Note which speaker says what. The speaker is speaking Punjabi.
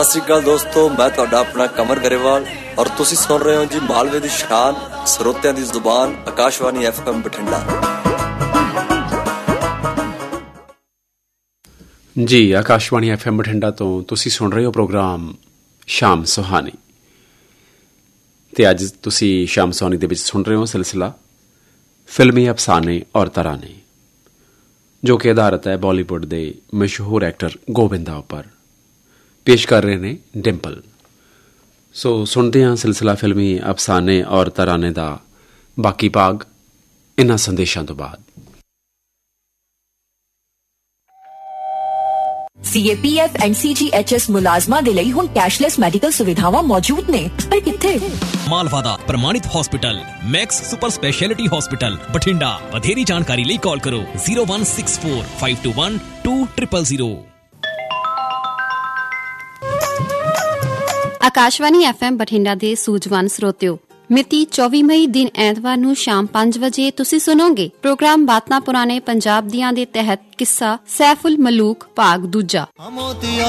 Speaker 1: ਸਤਿ ਸ਼੍ਰੀ ਅਕਾਲ ਦੋਸਤੋ, ਮੈਂ ਤੁਹਾਡਾ ਆਪਣਾ ਕਮਰ ਗਰੇਵਾਲ ਔਰ ਤੁਸੀਂ ਸੁਣ ਰਹੇ ਹੋ ਜੀ ਮਾਲਵੇ ਦੀ ਸ਼ਾਨ, ਸਰੋਤਿਆਂ ਦੀ ਜ਼ੁਬਾਨ, ਆਕਾਸ਼ਵਾਣੀ FM ਬਠਿੰਡਾ।
Speaker 2: ਜੀ ਆਕਾਸ਼ਵਾਣੀ FM ਬਠਿੰਡਾ ਤੋਂ ਤੁਸੀਂ ਸੁਣ ਰਹੇ ਹੋ ਪ੍ਰੋਗਰਾਮ ਸ਼ਾਮ ਸੁਹਾਨੀ, ਤੇ ਅੱਜ ਤੁਸੀਂ ਸ਼ਾਮ ਸੁਹਾਨੀ ਦੇ ਵਿੱਚ ਸੁਣ ਰਹੇ ਹੋ ਸਿਲਸਿਲਾ ਫਿਲਮੀ ਅਫਸਾਨੇ ਔਰ ਤਰਾਨੇ, ਜੋ ਕਿ ਆਧਾਰਿਤ ਹੈ ਬਾਲੀਵੁੱਡ ਦੇ ਮਸ਼ਹੂਰ ਐਕਟਰ ਗੋਵਿੰਦਾ ਉੱਪਰ। ਪੇਸ਼ ਕਰ ਰਹੇ ਨੇ ਡਿੰਪਲ। ਸੋ ਸੁਣਦੇ ਹਾਂ ਸਿਲਸਿਲਾ ਫਿਲਮੀ ਅਫਸਾਨੇ ਔਰ ਤਰਾਨੇ ਦਾ ਬਾਕੀ ਭਾਗ ਇਨ੍ਹਾਂ ਸੰਦੇਸ਼ਾਂ ਤੋਂ ਬਾਅਦ।
Speaker 3: CAPF and CGHS ਮੁਲਾਜ਼ਮਾਂ ਦੇ ਲਈ ਹੁਣ ਕੈਸ਼ਲੈਸ ਮੈਡੀਕਲ ਸੁਵਿਧਾਵਾਂ ਮੌਜੂਦ ਨੇ, ਪਰ ਕਿੱਥੇ?
Speaker 4: ਮਾਲਵਾ ਦਾ ਪ੍ਰਮਾਣਿਤ hospital Max super speciality hospital Bathinda. ਵਧੇਰੀ ਜਾਣਕਾਰੀ ਲਈ ਕਾਲ ਕਰੋ 0164521200।
Speaker 5: ਆਕਾਸ਼ਵਾਣੀ FM ਬਠਿੰਡਾ ਦੇ ਸੂਝਵਾਨ ਸਰੋਤਿਓ, ਮਿਤੀ 24 ਮਈ ਦਿਨ ਐਤਵਾਰ ਨੂੰ ਸ਼ਾਮ 5 ਵਜੇ ਤੁਸੀਂ ਸੁਣੋਗੇ ਪ੍ਰੋਗਰਾਮ ਬਾਤਾਂ ਪੁਰਾਣੇ ਪੰਜਾਬ ਦੀਆਂ ਦੇ ਤਹਿਤ ਕਿੱਸਾ ਸੈਫੁਲ ਮਲੂਕ ਭਾਗ ਦੂਜਾ।